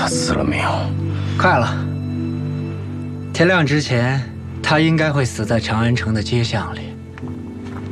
他死了没有？ 快了。天亮之前，他应该会死在长安城的街巷里。